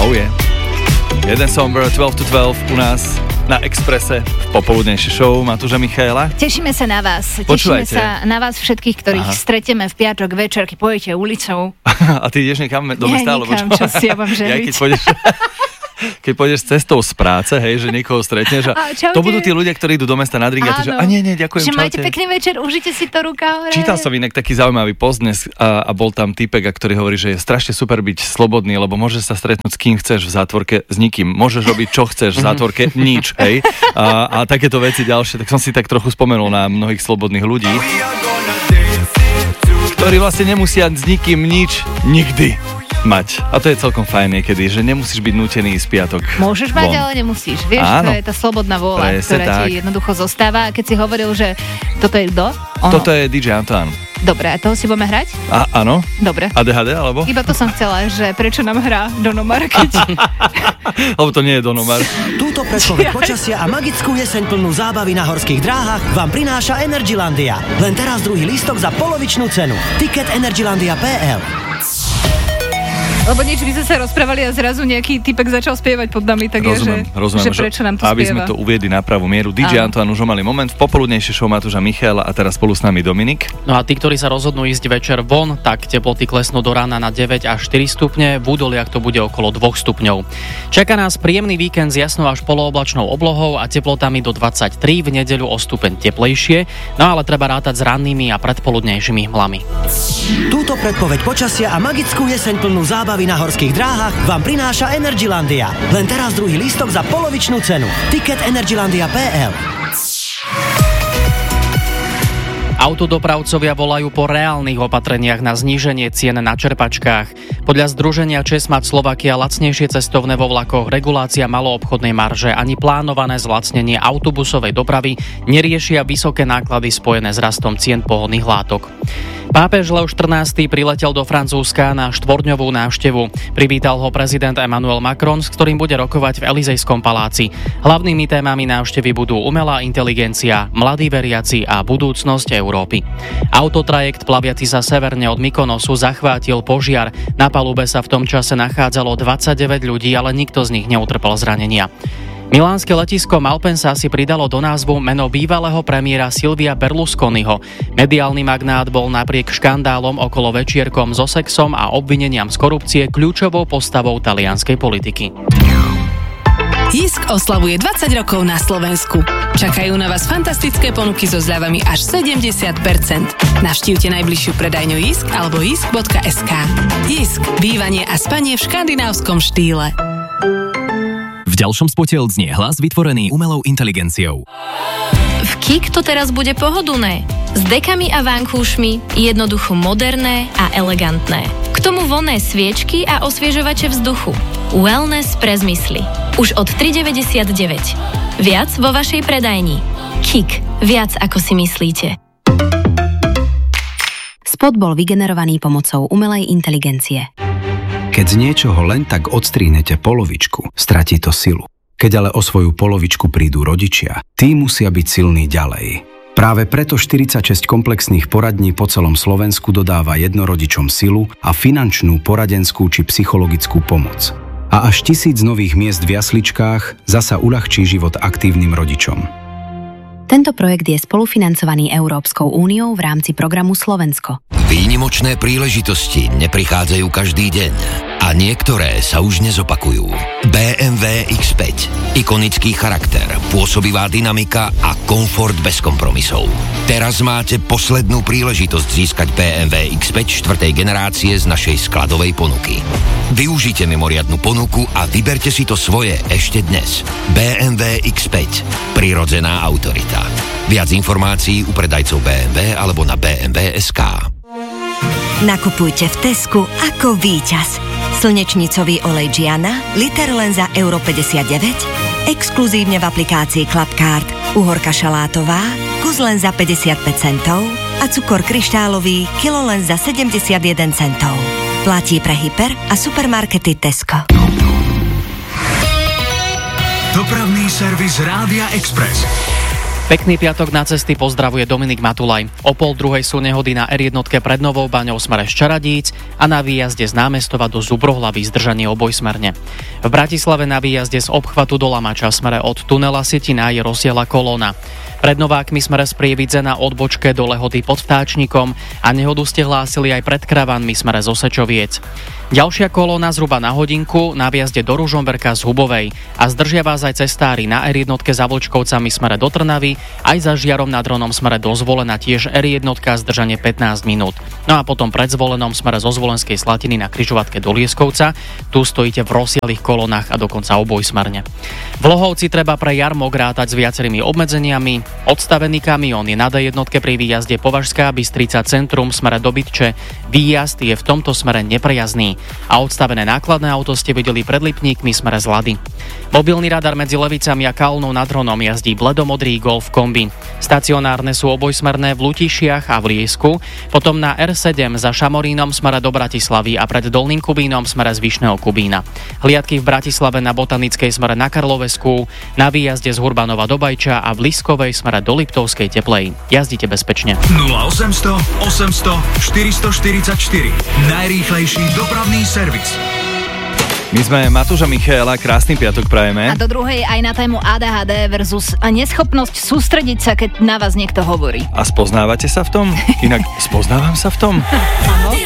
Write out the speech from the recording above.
Oh yeah. Jeden Somber, 12 to 12 u nás na Expresse v popoludnejšej show Matúša Michaela. Tešíme sa na vás. Počúvajte. Tešíme sa na vás všetkých, ktorých stretneme v piatok večer, keď pôjdete ulicou. A ty ideš niekam do mesta? Nikam, čo si ja mám želiť. Keď pôjdeš cestou z práce, hej, že niekoho stretneš a to budú tí ľudia, ktorí idú do mesta na drink a ty, že nie, ďakujem, čaute. Majte pekný večer, užite si to, ruka hore. Čítal som inak taký zaujímavý post dnes a bol tam týpek, ktorý hovorí, že je strašne super byť slobodný, lebo môžeš sa stretnúť s kým chceš v zátvorke, s nikým. Môžeš robiť, čo chceš v zátvorke, nič, hej. A takéto veci ďalšie, tak som si tak trochu spomenul na mnohých slobodných ľudí, ktorí vlastne nemusia s nikým nič nikdy mať. A to je celkom fajn niekedy, že nemusíš byť nútený z piatok. Môžeš mať, ale nemusíš. Vieš, áno, to je tá slobodná vôľa, ktorá ti jednoducho zostáva. A keď si hovoril, že toto je kto? Toto je DJ Antoine. Dobre, a toho si budeme hrať? Áno. Dobre. ADHD, alebo? Iba to som chcela, že prečo nám hrá Don Omar, keď... Lebo to nie je Don Omar. Túto predpoveď počasia a magickú jeseň plnú zábavy na horských dráhach vám prináša Energylandia. Len teraz druhý lístok za polovičnú cenu. Ticket Energylandia.pl. Lebo nič, my sme sa rozprávali a zrazu nejaký typek začal spievať pod nami, tak rozumiem, že prečo nám to aby spieva. Aby sme to uviedli na pravú mieru. DJ Antoine už mali moment v popoludnejšej show Matúša Michaela a teraz spolu s nami Dominik. No a tí, ktorí sa rozhodnú ísť večer von, tak teploty klesnú do rána na 9 až 4 stupne, v údoliach to bude okolo 2 stupňov. Čaká nás príjemný víkend s jasnou až polooblačnou oblohou a teplotami do 23, v nedeľu o stupeň teplejšie, no ale treba rátať s rannými a predpoludnejšími hmlami. Túto predpoveď počasia a magickú jeseň plnú zábavy na horských dráhach vám prináša Energylandia. Len teraz druhý lístok za polovičnú cenu. Ticket Energylandia.pl. Autodopravcovia volajú po reálnych opatreniach na zníženie cien na čerpačkách. Podľa združenia Česmad Slovakia lacnejšie cestovné vo vlakoch, regulácia maloobchodnej marže ani plánované zlacnenie autobusovej dopravy neriešia vysoké náklady spojené s rastom cien pohonných látok. Pápež Leo XIV priletel do Francúzska na 4-dňovú návštevu. Privítal ho prezident Emmanuel Macron, s ktorým bude rokovať v Elizejskom paláci. Hlavnými témami návštevy budú umelá inteligencia, mladí veriaci a budúcnosť Európy. Autotrajekt plaviaci sa severne od Mykonosu zachvátil požiar. Na palube sa v tom čase nachádzalo 29 ľudí, ale nikto z nich neutrpel zranenia. Milánske letisko Malpensa si pridalo do názvu meno bývalého premiéra Silvia Berlusconiho. Mediálny magnát bol napriek škandálom okolo večierkom so sexom a obvineniam z korupcie kľúčovou postavou talianskej politiky. JISK oslavuje 20 rokov na Slovensku. Čakajú na vás fantastické ponuky so zľavami až 70%. Navštívte najbližšiu predajňu JISK alebo jisk.sk. JISK. Bývanie a spanie v škandinávskom štýle. V ďalšom spote odznie hlas vytvorený umelou inteligenciou. V KIK to teraz bude pohodlné. S dekami a vankúšmi, jednoducho moderné a elegantné. K tomu vonné sviečky a osviežovače vzduchu. Wellness pre zmysly. Už od 3,99. Viac vo vašej predajni. KIK. Viac ako si myslíte. Spot bol vygenerovaný pomocou umelej inteligencie. Keď z niečoho len tak odstrihnete polovičku, stratí to silu. Keď ale o svoju polovičku prídu rodičia, tí musia byť silní ďalej. Práve preto 46 komplexných poradní po celom Slovensku dodáva jednorodičom silu a finančnú, poradenskú či psychologickú pomoc. A až 1000 nových miest v jasličkách zasa uľahčí život aktívnym rodičom. Tento projekt je spolufinancovaný Európskou úniou v rámci programu Slovensko. Výnimočné príležitosti neprichádzajú každý deň a niektoré sa už nezopakujú. BMW X5. Ikonický charakter, pôsobivá dynamika a komfort bez kompromisov. Teraz máte poslednú príležitosť získať BMW X5 4. generácie z našej skladovej ponuky. Využite mimoriadnu ponuku a vyberte si to svoje ešte dnes. BMW X5. Prirodzená autorita. Viac informácií u predajcov BMW alebo na BMW.sk. Nakupujte v Tesku ako víťaz. Slnečnicový olej Gianna, liter len za euro 59, exkluzívne v aplikácii Clubcard, uhorka šalátová, kus len za 55 centov a cukor kryštálový, kilo len za 71 centov. Platí pre hyper a supermarkety Tesco. Dopravný servis Rádia Express. Pekný piatok na cesty pozdravuje Dominik Matulaj. O 12:30 sú nehody na R1 pred Novou Baňou smere z Čaradíc a na výjazde z Námestova do Zubrohlavy zdržanie obojsmerne. V Bratislave na výjazde z obchvatu do Lamača smere od tunela Sietina je rozsiahla kolóna. Pred Novákmi smere z Prievidze na odbočke do Lehoty pod Vtáčnikom a nehodu ste hlásili aj pred Kravanmi smere z Osečoviec. Ďalšia kolóna zhruba na hodinku na výjazde do Ružomberka z Hubovej a zdržia vás aj cestári na R1 za Vlčkovcami smere do Trnavy, aj za Žiarom nad Hronom smere do Zvolena tiež R1 zdržanie 15 minút. No a potom pred Zvolenom smere zo Zvolenskej Slatiny na križovatke do Lieskovca. Tu stojíte v rozsiahlych kolónach a dokonca obojsmerne. V Lohovci treba pre jarmok rátať s viacerými obmedzeniami. Odstavený kamión je na D1 pri výjazde Považská Bystrica centrum smere do Bytče. Výjazd je v tomto smere neprejazdný a odstavené nákladné auto ste videli pred Lipníkmi smere z Lady. Mobilný radar medzi Levicami a Kalnou nad Hronom jazdí bledomodrý Golf kombi. Stacionárne sú obojsmerné v Lutišiach a v Liesku, potom na R7 za Šamorínom smere do Bratislavy a pred Dolným Kubínom smere z Vyšného Kubína. Hliadky v Bratislave na Botanickej smere na Karlovesku, na výjazde z Hurbanova do Bajča a v Liskovej smere do Liptovskej Teplej. Jazdite bezpečne. 0800 800 444 najrýchlejší dopravný servis. My sme Matúš a Michaela, krásny piatok prajeme. A do druhej aj na tému ADHD versus neschopnosť sústrediť sa, keď na vás niekto hovorí. A spoznávate sa v tom? Inak spoznávam sa v tom? Áno.